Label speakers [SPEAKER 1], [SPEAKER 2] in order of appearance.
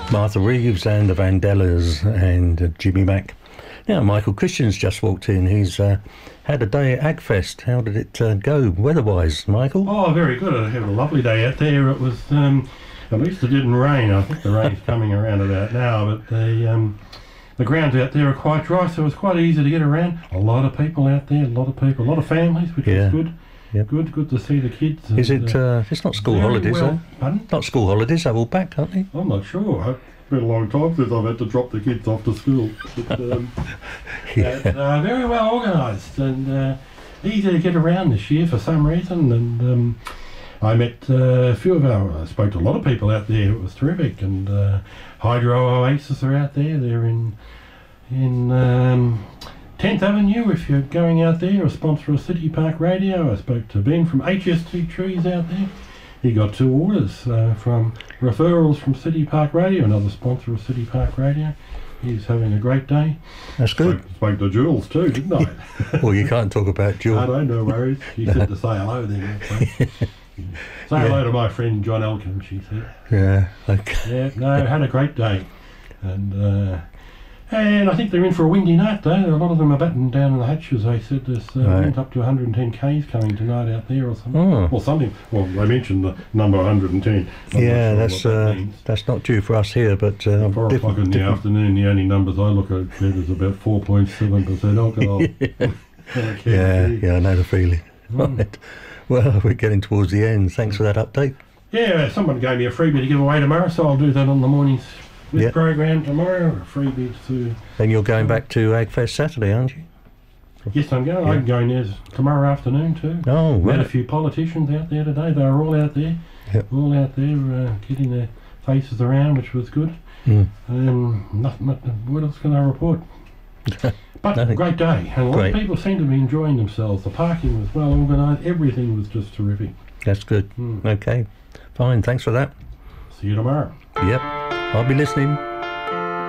[SPEAKER 1] Martha Reeves and the Vandellas and Jimmy Mack. Now, Michael Christian's just walked in. He's had a day at Agfest. How did it go weather-wise, Michael?
[SPEAKER 2] Oh, very good. I had a lovely day out there. It was, at least it didn't rain. I think the rain's coming around about now, but the grounds out there are quite dry, so it was quite easy to get around. A lot of people out there, a lot of families, which was good. Yep. Good to see the kids.
[SPEAKER 1] Is it? It's not school holidays, though.
[SPEAKER 2] Pardon?
[SPEAKER 1] Not school holidays. They're all back, aren't they?
[SPEAKER 2] I'm not sure. It's been a long time since I've had to drop the kids off to school. But, very well organised and easy to get around this year for some reason. And I met I spoke to a lot of people out there. It was terrific. And Hydro Oasis are out there. They're in 10th Avenue, if you're going out there, a sponsor of City Park Radio. I spoke to Ben from HST Trees out there. He got 2 orders from referrals from City Park Radio, another sponsor of City Park Radio. He's having a great day.
[SPEAKER 1] That's good.
[SPEAKER 2] Spoke to Jules too, didn't I?
[SPEAKER 1] Well, you can't talk about Jules.
[SPEAKER 2] I don't know, no worries. She said to say hello then. Say hello to my friend John Elkin, she said.
[SPEAKER 1] Yeah, okay.
[SPEAKER 2] Yeah, no, had a great day. And I think they're in for a windy night though. A lot of them are battened down in the hatches. They said there's wind up to 110 k's coming tonight out there or something.
[SPEAKER 1] Oh.
[SPEAKER 2] Or something. Well, they mentioned the number 110.
[SPEAKER 1] Yeah, sure that's not due for us here, but
[SPEAKER 2] 4 o'clock in the afternoon, the only numbers I look at is about 4.7% alcohol.
[SPEAKER 1] Yeah, I know the feeling. Right. Well, we're getting towards the end. Thanks for that update.
[SPEAKER 2] Yeah, someone gave me a freebie to give away tomorrow, so I'll do that on the mornings. This program tomorrow, freebies to...
[SPEAKER 1] Then you're going back to Agfest Saturday, aren't you?
[SPEAKER 2] Yes, I'm going. Yeah. I'm going there tomorrow afternoon too.
[SPEAKER 1] Oh, right.
[SPEAKER 2] We had a few politicians out there today. They were all out there.
[SPEAKER 1] Yep.
[SPEAKER 2] All out there getting their faces around, which was good. Nothing, what else can I report? But great day. And a lot of people seem to be enjoying themselves. The parking was well organised. Everything was just terrific.
[SPEAKER 1] That's good. Okay. Fine. Thanks for that.
[SPEAKER 2] See you tomorrow.
[SPEAKER 1] Yep. I'll be listening.